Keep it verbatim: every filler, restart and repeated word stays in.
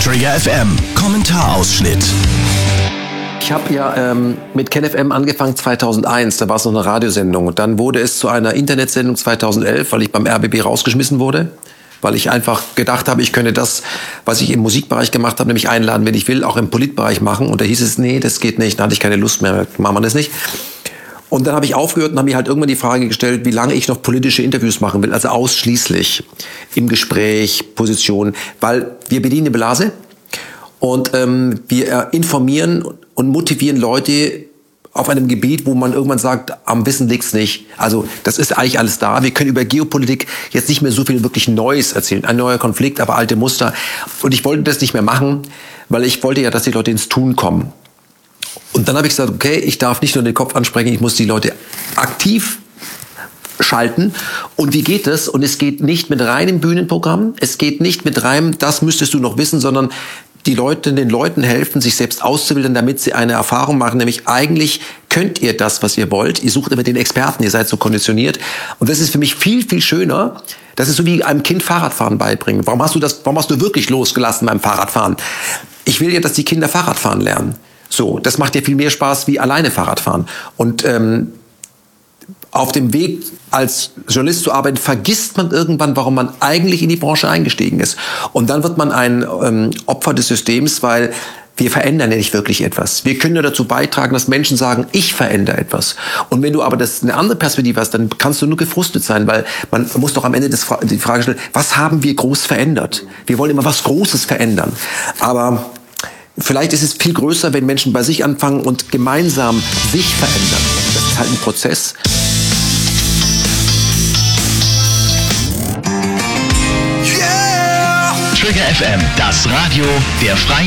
Trigger F M, Kommentarausschnitt. Ich habe ja ähm, mit Ken F M angefangen zweitausendeins, da war es noch eine Radiosendung. Und dann wurde es zu einer Internetsendung zweitausendelf, weil ich beim R B B rausgeschmissen wurde. Weil ich einfach gedacht habe, ich könnte das, was ich im Musikbereich gemacht habe, nämlich einladen, wenn ich will, auch im Politbereich machen. Und da hieß es, nee, das geht nicht, da hatte ich keine Lust mehr, machen wir das nicht. Und dann habe ich aufgehört und habe mir halt irgendwann die Frage gestellt, wie lange ich noch politische Interviews machen will. Also ausschließlich im Gespräch, Position, weil wir bedienen eine Blase und ähm, wir informieren und motivieren Leute auf einem Gebiet, wo man irgendwann sagt, am Wissen liegt's nicht. Also das ist eigentlich alles da. Wir können über Geopolitik jetzt nicht mehr so viel wirklich Neues erzählen. Ein neuer Konflikt, aber alte Muster. Und ich wollte das nicht mehr machen, weil ich wollte ja, dass die Leute ins Tun kommen. Und dann habe ich gesagt, okay, ich darf nicht nur den Kopf ansprechen, ich muss die Leute aktiv schalten. Und wie geht das? Und es geht nicht mit reinem Bühnenprogramm, es geht nicht mit reinem, das müsstest du noch wissen, sondern die Leute, den Leuten helfen, sich selbst auszubilden, damit sie eine Erfahrung machen, nämlich eigentlich könnt ihr das, was ihr wollt. Ihr sucht immer den Experten, ihr seid so konditioniert. Und das ist für mich viel, viel schöner. Das ist so wie einem Kind Fahrradfahren beibringen. Warum hast du das, warum hast du wirklich losgelassen beim Fahrradfahren? Ich will ja, dass die Kinder Fahrradfahren lernen. So, das macht dir viel mehr Spaß wie alleine Fahrradfahren. Und ähm, auf dem Weg als Journalist zu arbeiten, vergisst man irgendwann, warum man eigentlich in die Branche eingestiegen ist. Und dann wird man ein ähm, Opfer des Systems, weil wir verändern ja nicht wirklich etwas. Wir können nur dazu beitragen, dass Menschen sagen, ich verändere etwas. Und wenn du aber das eine andere Perspektive hast, dann kannst du nur gefrustet sein, weil man muss doch am Ende das, die Frage stellen, was haben wir groß verändert? Wir wollen immer was Großes verändern. Aber vielleicht ist es viel größer, wenn Menschen bei sich anfangen und gemeinsam sich verändern. Das ist halt ein Prozess. Trigger F M, das Radio der Freien